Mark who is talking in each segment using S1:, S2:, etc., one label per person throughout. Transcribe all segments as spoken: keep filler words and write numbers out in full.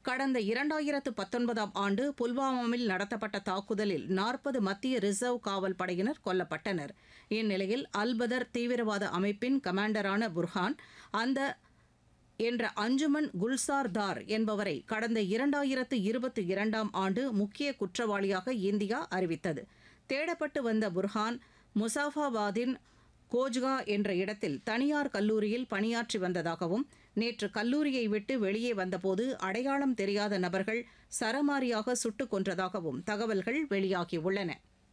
S1: கடந்த இரண்டாயிரத்து பத்தொன்பதாம் ஆண்டு புல்வாமாவில் நடத்தப்பட்ட தாக்குதலில் நாற்பது மத்திய ரிசர்வ் காவல் படையினர் கொல்லப்பட்டனர். இந்நிலையில் அல்பதர் தீவிரவாத அமைப்பின் கமாண்டரான புர்ஹான் அந்த என்ற அஞ்சுமன் குல்சார் தார் என்பவரை கடந்த இரண்டாயிரத்து இருபத்தி இரண்டாம் ஆண்டு முக்கிய குற்றவாளியாக இந்தியா அறிவித்தது. தேடப்பட்டு வந்த புர்ஹான் முசாஃபாபாதின் கோஜ்கா என்ற இடத்தில் தனியார் கல்லூரியில் பணியாற்றி வந்ததாகவும், நேற்று கல்லூரியை விட்டு வெளியே வந்தபோது அடையாளம் தெரியாத நபர்கள் சரமாரியாக சுட்டுக் கொன்றதாகவும் தகவல்கள் வெளியாகியுள்ளன.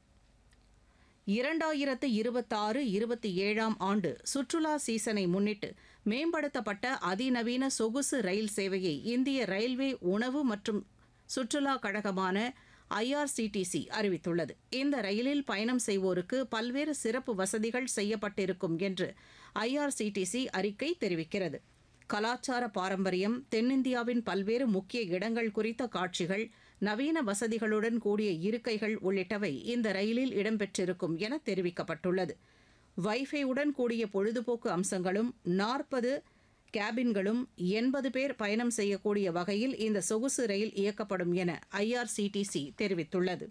S1: இரண்டாயிரத்து இருபத்தாறு இருபத்தி ஏழாம் ஆண்டு சுற்றுலா சீசனை முன்னிட்டு மேம்படுத்தப்பட்ட அதிநவீன சொகுசு ரயில் சேவையை இந்திய ரயில்வே உணவு மற்றும் சுற்றுலா கழகமான ஐஆர்சிடிசி அறிவித்துள்ளது. இந்த ரயிலில் பயணம் செய்வோருக்கு பல்வேறு சிறப்பு வசதிகள் செய்யப்பட்டிருக்கும் என்று ஐஆர்சிடிசி அறிக்கை தெரிவிக்கிறது. கலாச்சார பாரம்பரியம், தென்னிந்தியாவின் பல்வேறு முக்கிய இடங்கள் குறித்த காட்சிகள், நவீன வசதிகளுடன் கூடிய இருக்கைகள் உள்ளிட்டவை இந்த ரயிலில் இடம்பெற்றிருக்கும் என தெரிவிக்கப்பட்டுள்ளது. வைஃபையுடன் கூடிய பொழுதுபோக்கு அம்சங்களும், நாற்பது கேபின்களும், எண்பது பேர் பயணம் செய்யக்கூடிய வகையில் இந்த சொகுசு ரயில் இயக்கப்படும் என ஐஆர்சிடிசி தெரிவித்துள்ளது.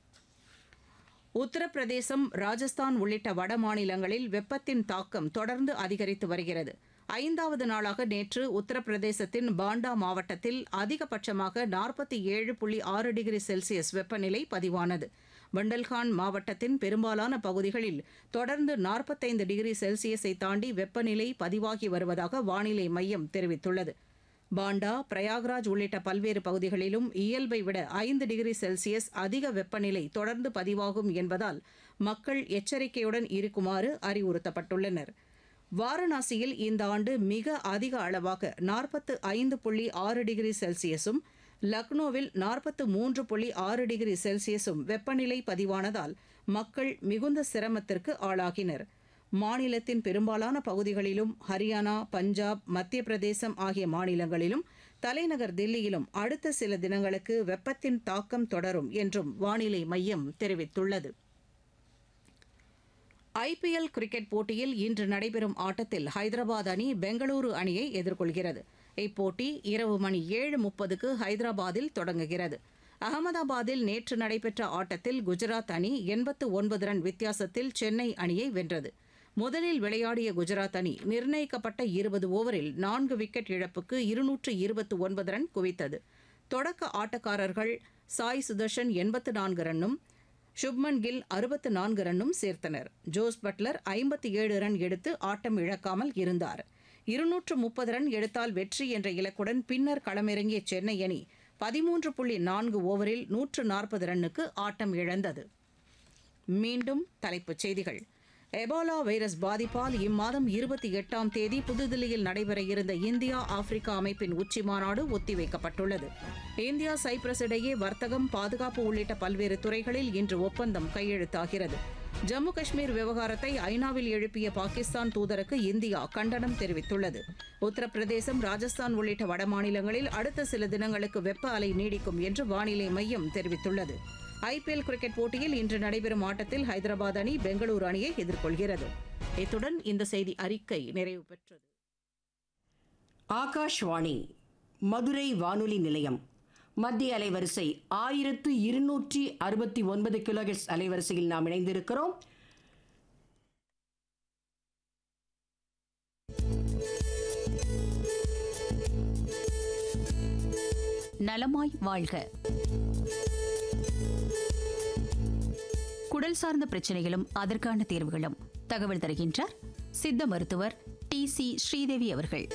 S1: உத்தரப்பிரதேசம், ராஜஸ்தான் உள்ளிட்ட வட மாநிலங்களில் வெப்பத்தின் தாக்கம் தொடர்ந்து அதிகரித்து வருகிறது. ஐந்தாவது நாளாக நேற்று உத்தரப்பிரதேசத்தின் பாண்டா மாவட்டத்தில் அதிகபட்சமாக நாற்பத்தி ஏழு புள்ளி ஆறு டிகிரி செல்சியஸ் வெப்பநிலை பதிவானது. பண்டல்கான் மாவட்டத்தின் பெரும்பாலான பகுதிகளில் தொடர்ந்து நாற்பத்தைந்து டிகிரி செல்சியஸை தாண்டி வெப்பநிலை பதிவாகி வருவதாக வானிலை மையம் தெரிவித்துள்ளது. பாண்டா, பிரயாக்ராஜ் உள்ளிட்ட பல்வேறு பகுதிகளிலும் இயல்பை விட ஐந்து டிகிரி செல்சியஸ் அதிக வெப்பநிலை தொடர்ந்து பதிவாகும் என்பதால் மக்கள் எச்சரிக்கையுடன் இருக்குமாறு அறிவுறுத்தப்பட்டுள்ளனர். வாரணாசியில் இந்த ஆண்டு மிக அதிக அளவாக நாற்பத்து ஐந்து புள்ளி ஆறு டிகிரி செல்சியஸும், லக்னோவில் நாற்பத்து மூன்று புள்ளி ஆறு டிகிரி செல்சியஸும் வெப்பநிலை பதிவானதால் மக்கள் மிகுந்த சிரமத்திற்கு ஆளாகினர். மாநிலத்தின் பெரும்பாலான பகுதிகளிலும், ஹரியானா, பஞ்சாப், மத்திய பிரதேசம் ஆகிய மாநிலங்களிலும், தலைநகர் தில்லியிலும் அடுத்த சில தினங்களுக்கு வெப்பத்தின் தாக்கம் தொடரும் என்றும் வானிலை மையம் தெரிவித்துள்ளது. ஐபிஎல் கிரிக்கெட் போட்டியில் இன்று நடைபெறும் ஆட்டத்தில் ஹைதராபாத் அணி பெங்களூரு அணியை எதிர்கொள்கிறது. இப்போட்டி இரவு மணி ஏழு முப்பதுக்கு ஹைதராபாத்தில் தொடங்குகிறது. அகமதாபாத்தில் நேற்று நடைபெற்ற ஆட்டத்தில் குஜராத் அணி எண்பத்து ஒன்பது ரன் வித்தியாசத்தில் சென்னை அணியை வென்றது. முதலில் விளையாடிய குஜராத் அணி நிர்ணயிக்கப்பட்ட இருபது ஓவரில் நான்கு விக்கெட் இழப்புக்கு இருநூற்று இருபத்தி ஒன்பது ரன் குவித்தது. தொடக்க ஆட்டக்காரர்கள் சாய் சுதர்ஷன் எண்பத்து நான்கு ரன்னும், சுப்மன் கில் அறுபத்து நான்கு ரன்னும் சேர்த்தனர். ஜோஸ் பட்லர் ஐம்பத்தி ஏழு ரன் எடுத்து ஆட்டம் இழக்காமல் இருந்தார். இருநூற்று முப்பது ரன் எடுத்தால் வெற்றி என்ற இலக்குடன் பின்னர் களமிறங்கிய சென்னை அணி பதிமூன்று புள்ளி நான்கு ஓவரில் நூற்று நாற்பது ரன்னுக்கு ஆட்டம் இழந்தது. மீண்டும் தலைப்புச் செய்திகள். எபோலா வைரஸ் பாதிப்பால் இம்மாதம் இருபத்தி எட்டாம் தேதி புதுதில்லியில் நடைபெற இருந்த இந்தியா ஆப்பிரிக்கா அமைப்பின் உச்சி மாநாடு ஒத்திவைக்கப்பட்டுள்ளது. இந்தியா சைப்ரஸ் இடையே வர்த்தகம், பாதுகாப்பு உள்ளிட்ட பல்வேறு துறைகளில் இன்று ஒப்பந்தம் கையெழுத்தாகிறது. ஜம்மு காஷ்மீர் விவகாரத்தை ஐநாவில் எழுப்பிய பாகிஸ்தான் தூதருக்கு இந்தியா கண்டனம் தெரிவித்துள்ளது. உத்தரப்பிரதேசம், ராஜஸ்தான் உள்ளிட்ட வடமாநிலங்களில் அடுத்த சில தினங்களுக்கு வெப்ப அலை நீடிக்கும் என்று வானிலை மையம் தெரிவித்துள்ளது. ஐபிஎல் கிரிக்கெட் போட்டியில் இன்று நடைபெறும் ஆட்டத்தில் ஹைதராபாத் அணி பெங்களூரு அணியை எதிர்கொள்கிறது. இத்துடன் இந்த செய்தி அறிக்கை நிறைவு பெற்றது.
S2: ஆகாஷ்வாணி மதுரை வானொலி நிலையம் மத்திய அலைவரிசை ஆயிரத்து இருநூற்றி அறுபத்தி ஒன்பது கிலோஹெர்ட்ஸ் அலைவரிசையில் நாம் இணைந்திருக்கிறோம்.
S3: நலமாய் வாழ்க. குடல் சார்ந்த பிரச்சனைகளும் அதற்கான தீர்வுகளும் தகவல் தருகின்றார் சித்த மருத்துவர் டி சி ஸ்ரீதேவி அவர்கள்.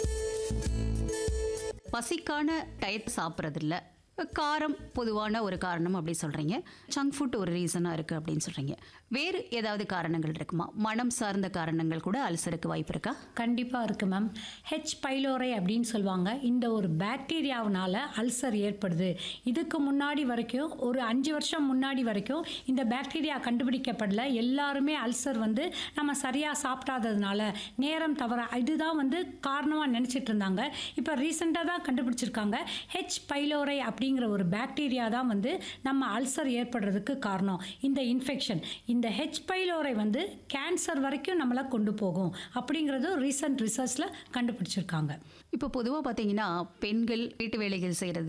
S3: பசிக்கான டயட் சாப்பிட்றதில்ல, காரம் பொதுவான ஒரு காரணம் அப்படி சொல்கிறீங்க, ஜங்க் ஃபுட் ஒரு ரீசனாக இருக்குது அப்படின்னு சொல்கிறீங்க. வேறு ஏதாவது காரணங்கள் இருக்குமா? மனம் சார்ந்த காரணங்கள் கூட அல்சருக்கு வாய்ப்பு இருக்கா?
S4: கண்டிப்பாக இருக்குது மேம். ஹெச் பைலோரை அப்படின்னு சொல்லுவாங்க. இந்த ஒரு பாக்டீரியாவினால அல்சர் ஏற்படுது. இதுக்கு முன்னாடி வரைக்கும் ஒரு அஞ்சு வருஷம் முன்னாடி வரைக்கும் இந்த பாக்டீரியா கண்டுபிடிக்கப்படல. எல்லாருமே அல்சர் வந்து நம்ம சரியாக சாப்பிடாததுனால, நேரம் தவற, இதுதான் வந்து காரணமாக நினச்சிட்டு இருந்தாங்க. இப்போ ரீசெண்டாக தான் கண்டுபிடிச்சிருக்காங்க ஹெச் பைலோரை அப்படிங்கிற ஒரு பாக்டீரியா தான் வந்து நம்ம அல்சர் ஏற்படுறதுக்கு காரணம். இந்த இன்ஃபெக்ஷன், இந்த ஹெச் பைலோரை வந்து கேன்சர் வரைக்கும் நம்மளை கொண்டு போகும் அப்படிங்கிறது ரீசன்ட் ரிசர்ச்சில் கண்டுபிடிச்சிருக்காங்க.
S3: இப்போ பொதுவாக பார்த்தீங்கன்னா பெண்கள் வீட்டு வேலைகள் செய்கிறது,